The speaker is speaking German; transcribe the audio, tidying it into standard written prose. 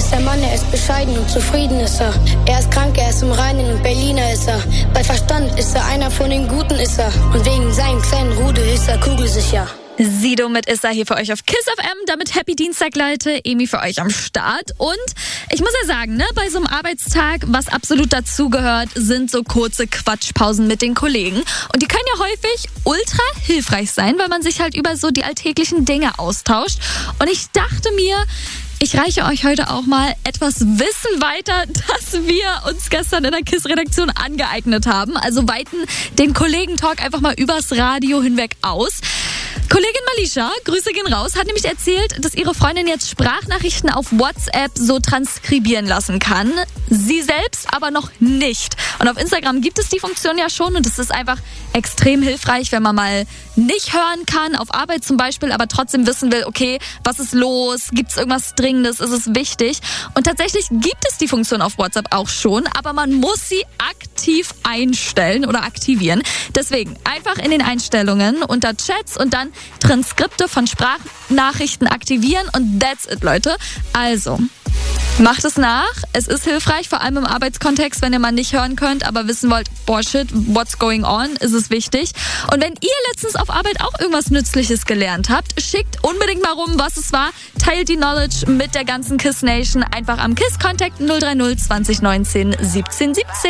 ist der Mann, er ist bescheiden und zufrieden ist er. Er ist krank, er ist im Reinen und Berliner ist er. Bei Verstand ist er einer von den Guten ist er. Und wegen seinem kleinen Rudel ist er kugelsicher. Sido mit Issa hier für euch auf KISS FM, damit Happy Dienstag, Leute. Emi für euch am Start. Und ich muss ja sagen, ne, bei so einem Arbeitstag, was absolut dazugehört, sind so kurze Quatschpausen mit den Kollegen. Und die können ja häufig ultra hilfreich sein, weil man sich halt über so die alltäglichen Dinge austauscht. Und ich dachte mir, ich reiche euch heute auch mal etwas Wissen weiter, das wir uns gestern in der KISS-Redaktion angeeignet haben. Also weiten den Kollegentalk einfach mal übers Radio hinweg aus. Kollegin Malisha, Grüße gehen raus, hat nämlich erzählt, dass ihre Freundin jetzt Sprachnachrichten auf WhatsApp so transkribieren lassen kann. Sie selbst aber noch nicht. Und auf Instagram gibt es die Funktion ja schon und es ist einfach extrem hilfreich, wenn man mal nicht hören kann, auf Arbeit zum Beispiel, aber trotzdem wissen will, okay, was ist los? Gibt es irgendwas Dringendes? Ist es wichtig? Und tatsächlich gibt es die Funktion auf WhatsApp auch schon, aber man muss sie aktiv einstellen oder aktivieren. Deswegen einfach in den Einstellungen unter Chats und dann Transkripte von Sprachnachrichten aktivieren und that's it, Leute. Also, macht es nach. Es ist hilfreich, vor allem im Arbeitskontext, wenn ihr mal nicht hören könnt, aber wissen wollt, boah, shit, what's going on, ist es wichtig. Und wenn ihr letztens auf Arbeit auch irgendwas Nützliches gelernt habt, schickt unbedingt mal rum, was es war. Teilt die Knowledge mit der ganzen KISS Nation einfach am KISS Contact 030 2019 17 17.